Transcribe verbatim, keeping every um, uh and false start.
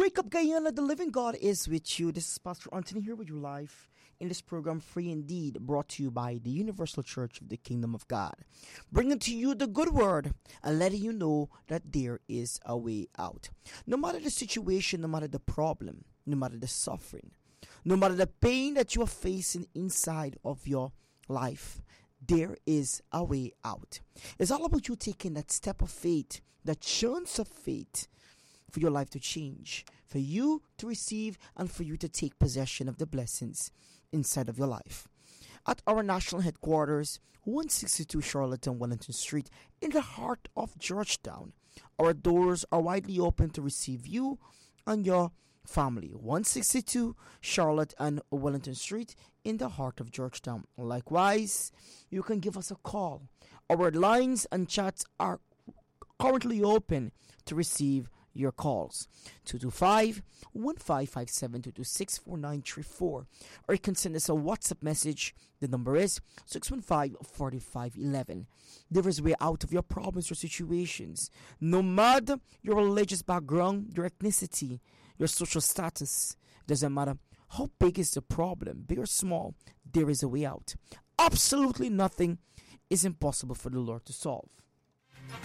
Wake up, Guyana. The living God is with you. This is Pastor Anthony here with you live in this program, Free Indeed, brought to you by the Universal Church of the Kingdom of God. Bringing to you the good word and letting you know that there is a way out. No matter the situation, no matter the problem, no matter the suffering, no matter the pain that you are facing inside of your life, there is a way out. It's all about you taking that step of faith, that chance of faith, for your life to change, for you to receive, and for you to take possession of the blessings inside of your life. At our national headquarters, one sixty-two Charlotte and Wellington Street, in the heart of Georgetown, our doors are widely open to receive you and your family. one sixty-two Charlotte and Wellington Street, in the heart of Georgetown. Likewise, you can give us a call. Our lines and chats are currently open to receive your calls. two two five, one five five seven, two two six, four nine three four, or you can send us a WhatsApp message. The number is six one five, four five one one. There is a way out of your problems or situations. No matter your religious background, your ethnicity, your social status, doesn't matter how big is the problem, big or small, there is a way out. Absolutely nothing is impossible for the Lord to solve.